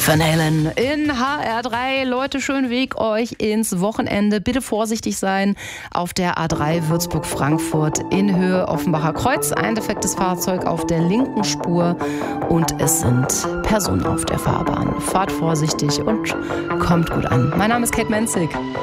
Van Halen in HR3. Leute, schönen Weg euch ins Wochenende. Bitte vorsichtig sein auf der A3 Würzburg-Frankfurt in Höhe Offenbacher Kreuz. Ein defektes Fahrzeug auf der linken Spur und es sind Personen auf der Fahrbahn. Fahrt vorsichtig und kommt gut an. Mein Name ist Kate Menzig.